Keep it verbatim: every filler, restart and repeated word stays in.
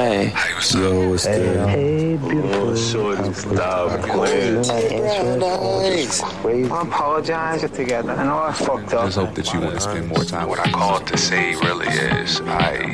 Hey. Hey, what's Yo, what's Hey, good? hey, beautiful. Shorty, stop You're playing. not answering phones. Crazy. I apologize together. I know I fucked I up. just hope that you want to spend more time. What I called to say really is, I